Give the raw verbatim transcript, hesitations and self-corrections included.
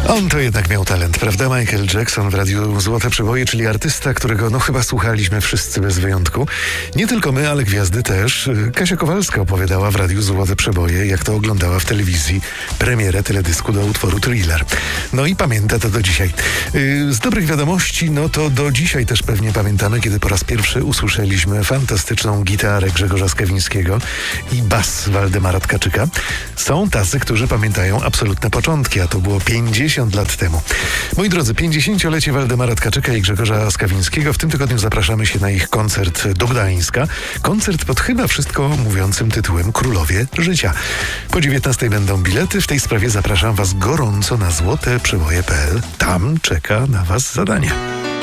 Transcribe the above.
On to jednak miał talent, prawda? Michael Jackson w Radiu Złote Przeboje, czyli artysta, którego no chyba słuchaliśmy wszyscy bez wyjątku. Nie tylko my, ale gwiazdy też. Kasia Kowalska opowiadała w Radiu Złote Przeboje, jak to oglądała w telewizji premierę teledysku do utworu Thriller. No i pamięta to do dzisiaj. Z dobrych wiadomości, no to do dzisiaj też pewnie pamiętamy, kiedy po raz pierwszy usłyszeliśmy fantastyczną gitarę Grzegorza Skawińskiego i bas Waldemara Tkaczyka. Są tacy, którzy pamiętają absolutne początki, a to było pięćdziesiąt lat temu. Moi drodzy, pięćdziesięciolecie Waldemara Tkaczyka i Grzegorza Skawińskiego. W tym tygodniu zapraszamy się na ich koncert do Gdańska. Koncert pod chyba wszystko mówiącym tytułem Królowie Życia. Po dziewiętnastej będą bilety. W tej sprawie zapraszam Was gorąco na złote przeboje kropka pe el. Tam czeka na Was zadanie.